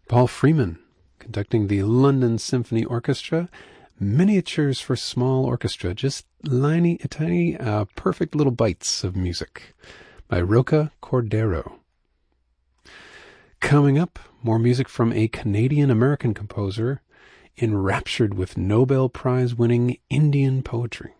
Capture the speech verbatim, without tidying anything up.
Paul Freeman, conducting the London Symphony Orchestra, Miniatures for Small Orchestra, just tiny, tiny, uh, perfect little bites of music by Roca Cordero. Coming up, more music from a Canadian-American composer enraptured with Nobel Prize-winning Indian poetry.